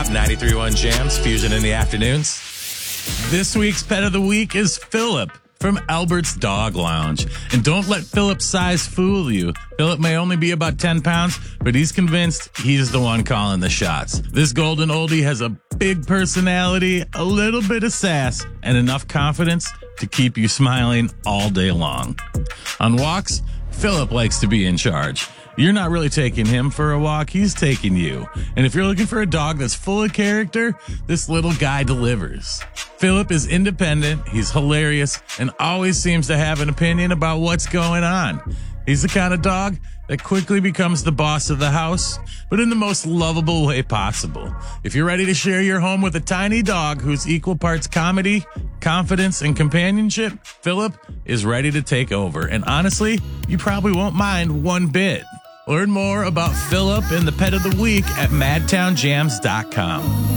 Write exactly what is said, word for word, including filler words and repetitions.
ninety-three point one Jams, Fusion in the afternoons. This week's pet of the week is Philip from Albert's Dog Lounge. And don't let Philip's size fool you. Philip may only be about ten pounds, but he's convinced he's the one calling the shots. This golden oldie has a big personality, a little bit of sass, and enough confidence to keep you smiling all day long. On walks, Philip likes to be in charge. You're not really taking him for a walk, he's taking you. And if you're looking for a dog that's full of character, this little guy delivers. Philip is independent, he's hilarious, and always seems to have an opinion about what's going on. He's the kind of dog that quickly becomes the boss of the house, but in the most lovable way possible. If you're ready to share your home with a tiny dog who's equal parts comedy, confidence, and companionship, Philip is ready to take over. And honestly, you probably won't mind one bit. Learn more about Philip and the pet of the week at mad town jams dot com.